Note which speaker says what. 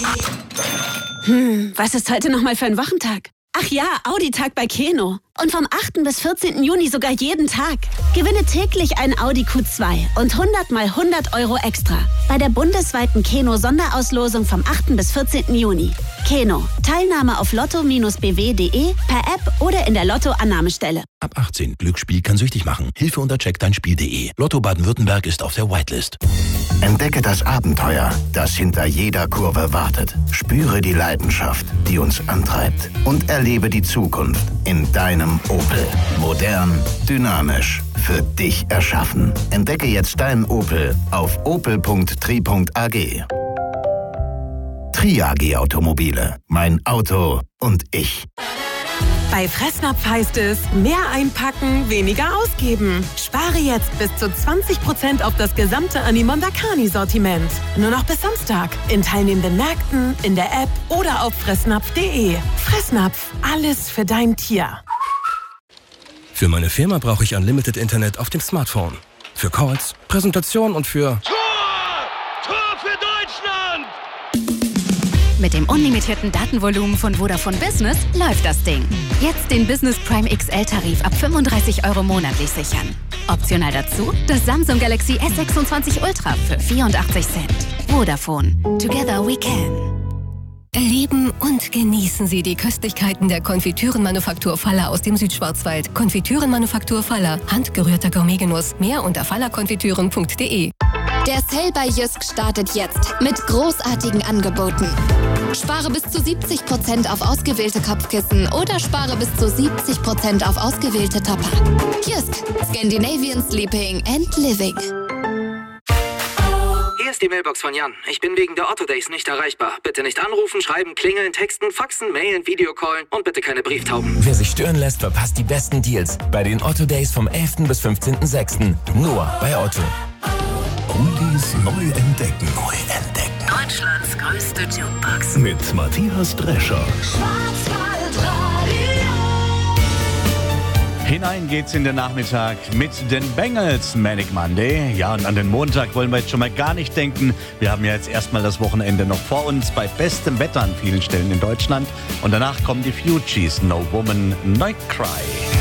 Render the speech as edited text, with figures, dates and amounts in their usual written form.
Speaker 1: Was ist heute nochmal für ein Wochentag? Ach ja, Audi-Tag bei Keno. Und vom 8. bis 14. Juni sogar jeden Tag. Gewinne täglich ein Audi Q2 und 100 mal 100 Euro extra. Bei der bundesweiten Keno-Sonderauslosung vom 8. bis 14. Juni. Keno. Teilnahme auf lotto-bw.de, per App oder in der Lotto-Annahmestelle.
Speaker 2: Ab 18. Glücksspiel kann süchtig machen. Hilfe unter checkdeinspiel.de. Lotto Baden-Württemberg ist auf der Whitelist.
Speaker 3: Entdecke das Abenteuer, das hinter jeder Kurve wartet. Spüre die Leidenschaft, die uns antreibt. Und erlebe die Zukunft in deinem Opel. Modern, dynamisch, für dich erschaffen. Entdecke jetzt deinen Opel auf opel.tri.ag. Tri AG Automobile. Mein Auto und ich.
Speaker 4: Bei Fressnapf heißt es, mehr einpacken, weniger ausgeben. Spare jetzt bis zu 20% auf das gesamte Animondakani-Sortiment. Nur noch bis Samstag. In teilnehmenden Märkten, in der App oder auf fressnapf.de. Fressnapf, alles für dein Tier.
Speaker 5: Für meine Firma brauche ich Unlimited Internet auf dem Smartphone. Für Calls, Präsentation und für...
Speaker 6: Tor! Tor für Deutschland!
Speaker 7: Mit dem unlimitierten Datenvolumen von Vodafone Business läuft das Ding. Jetzt den Business Prime XL-Tarif ab 35 € monatlich sichern. Optional dazu das Samsung Galaxy S26 Ultra für 84 Cent. Vodafone. Together we can.
Speaker 8: Erleben und genießen Sie die Köstlichkeiten der Konfitürenmanufaktur Faller aus dem Südschwarzwald. Konfitürenmanufaktur Faller. Handgerührter Gourmetgenuss. Mehr unter fallerkonfitüren.de.
Speaker 9: Der Sale bei Jysk startet jetzt mit großartigen Angeboten. Spare bis zu 70% auf ausgewählte Kopfkissen oder spare bis zu 70% auf ausgewählte Topper. Jysk, Scandinavian Sleeping and Living.
Speaker 10: Hier ist die Mailbox von Jan. Ich bin wegen der Otto Days nicht erreichbar. Bitte nicht anrufen, schreiben, klingeln, texten, faxen, mailen, Videocallen und bitte keine Brieftauben.
Speaker 11: Wer sich stören lässt, verpasst die besten Deals bei den Otto Days vom 11. bis 15.06. Nur bei Otto.
Speaker 3: Oldies neu entdecken.
Speaker 7: Deutschlands größte Jukebox.
Speaker 3: Mit Matthias Drescher.
Speaker 12: Hinein geht's in den Nachmittag mit den Bengals Manic Monday. Ja, und an den Montag wollen wir jetzt schon mal gar nicht denken. Wir haben ja jetzt erstmal das Wochenende noch vor uns bei bestem Wetter an vielen Stellen in Deutschland. Und danach kommen die Fugees, No Woman, No Cry.